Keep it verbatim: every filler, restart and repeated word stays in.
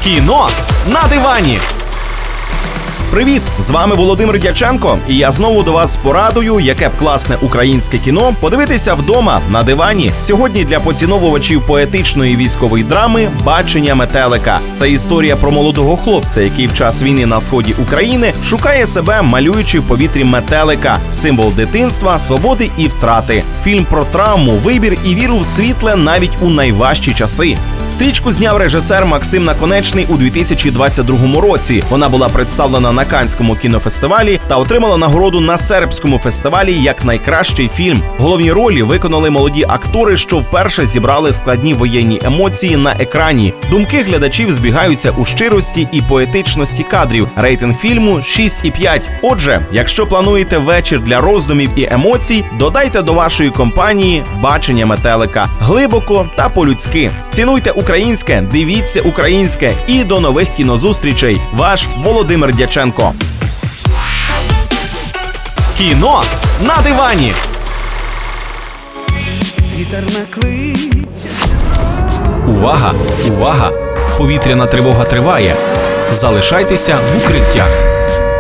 Кіно на дивані. Привіт! З вами Володимир Дяченко, і я знову до вас з порадою, яке б класне українське кіно подивитися вдома на дивані. Сьогодні для поціновувачів поетичної військової драми «Бачення метелика». Це історія про молодого хлопця, який в час війни на сході України шукає себе, малюючи в повітрі метелика – символ дитинства, свободи і втрати. Фільм про травму, вибір і віру в світле навіть у найважчі часи. Стрічку зняв режисер Максим Наконечний у дві тисячі двадцять другому році. Вона була представлена на Каннському кінофестивалі та отримала нагороду на Сербському фестивалі як найкращий фільм. Головні ролі виконали молоді актори, що вперше зібрали складні воєнні емоції на екрані. Думки глядачів збігаються у щирості і поетичності кадрів. Рейтинг фільму шість і п'ять. Отже, якщо плануєте вечір для роздумів і емоцій, додайте до вашої компанії «Бачення метелика» глибоко та по-людськи. Цінуйте українське, дивіться українське і до нових кінозустрічей. Ваш Володимир Дяченко. Кіно на дивані. Вітер накличе. Увага! Увага! Повітряна тривога триває. Залишайтеся в укриттях.